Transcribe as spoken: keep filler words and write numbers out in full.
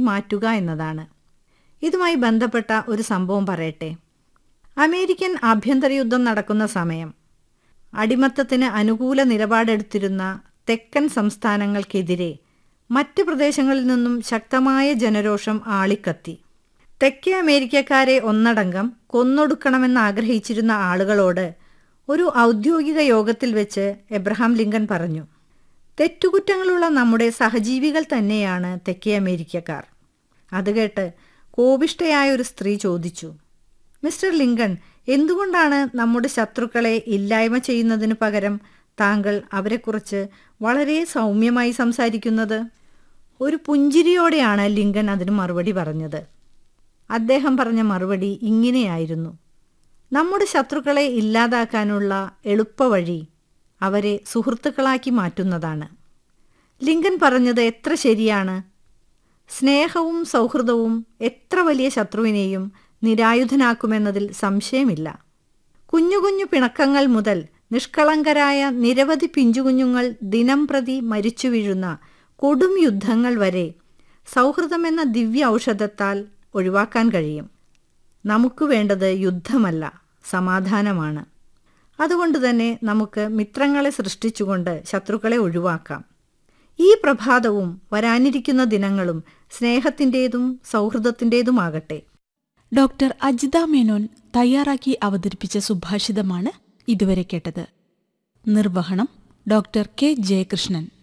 മാറ്റുക എന്നതാണ്. ഇതുമായി ബന്ധപ്പെട്ട ഒരു സംഭവം പറയട്ടെ. അമേരിക്കൻ ആഭ്യന്തര യുദ്ധം നടക്കുന്ന സമയം അടിമത്തത്തിന് അനുകൂല നിലപാടെടുത്തിരുന്ന തെക്കൻ സംസ്ഥാനങ്ങൾക്കെതിരെ മറ്റ് പ്രദേശങ്ങളിൽ നിന്നും ശക്തമായ ജനരോഷം ആളിക്കത്തി. തെക്കേ അമേരിക്കക്കാരെ ഒന്നടങ്കം കൊന്നൊടുക്കണമെന്നാഗ്രഹിച്ചിരുന്ന ആളുകളോട് ഒരു ഔദ്യോഗിക യോഗത്തിൽ വെച്ച് എബ്രഹാം ലിങ്കൺ പറഞ്ഞു, തെറ്റുകുറ്റങ്ങളുള്ള നമ്മുടെ സഹജീവികൾ തന്നെയാണ് തെക്കേ അമേരിക്കക്കാർ. അത് കേട്ട് കോപിഷ്ഠയായ ഒരു സ്ത്രീ ചോദിച്ചു, മിസ്റ്റർ ലിങ്കൺ, എന്തുകൊണ്ടാണ് നമ്മുടെ ശത്രുക്കളെ ഇല്ലായ്മ ചെയ്യുന്നതിന് പകരം താങ്കൾ അവരെക്കുറിച്ച് വളരെ സൗമ്യമായി സംസാരിക്കുന്നത്? ഒരു പുഞ്ചിരിയോടെയാണ് ലിങ്കൺ അതിന് മറുപടി പറഞ്ഞത്. അദ്ദേഹം പറഞ്ഞ മറുപടി ഇങ്ങനെയായിരുന്നു: നമ്മുടെ ശത്രുക്കളെ ഇല്ലാതാക്കാനുള്ള എളുപ്പവഴി അവരെ സുഹൃത്തുക്കളാക്കി മാറ്റുന്നതാണ്. ലിങ്കൺ പറഞ്ഞത് എത്ര ശരിയാണ്. സ്നേഹവും സൗഹൃദവും എത്ര വലിയ ശത്രുവിനെയും നിരായുധനാക്കുമെന്നതിൽ സംശയമില്ല. കുഞ്ഞു കുഞ്ഞു പിണക്കങ്ങൾ മുതൽ നിഷ്കളങ്കരായ നിരവധി പിഞ്ചുകുഞ്ഞുങ്ങൾ ദിനം പ്രതി മരിച്ചു വീഴുന്ന കൊടും യുദ്ധങ്ങൾ വരെ സൗഹൃദമെന്ന ദിവ്യ ഔഷധത്താൽ ഒഴിവാക്കാൻ കഴിയും. നമുക്ക് വേണ്ടത് യുദ്ധമല്ല, സമാധാനമാണ്. അതുകൊണ്ട് തന്നെ നമുക്ക് മിത്രങ്ങളെ സൃഷ്ടിച്ചുകൊണ്ട് ശത്രുക്കളെ ഒഴിവാക്കാം. ഈ പ്രഭാതവും വരാനിരിക്കുന്ന ദിനങ്ങളും സ്നേഹത്തിൻ്റേതും സൗഹൃദത്തിൻ്റേതുമാകട്ടെ. ഡോക്ടർ അജിത മേനോൻ തയ്യാറാക്കി അവതരിപ്പിച്ച സുഭാഷിതമാണ് ഇതുവരെ കേട്ടത്. നിർവഹണം ഡോക്ടർ കെ ജയകൃഷ്ണൻ.